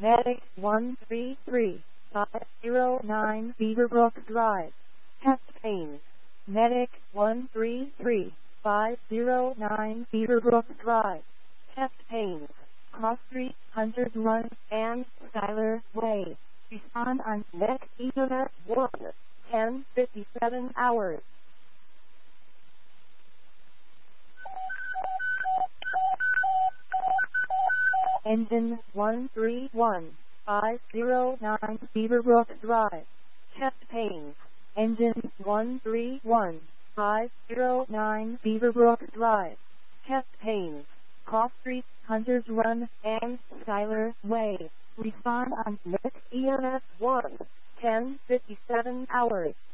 Medic 133509 Beaverbrook Drive. Chest pains. Medic 133509 Beaverbrook Drive. Chest pains. Cross Street, Hunters Run, and Schuyler Way. Respond on Medic EMS 1, 10:57 hours. Engine 131509 Beaverbrook Drive. Chest pains. Engine 131509 Beaverbrook Drive. Chest pains. Cross Street, Hunters Run, and Schuyler Way. Respond on Medic EMS 1, 10:57 hours.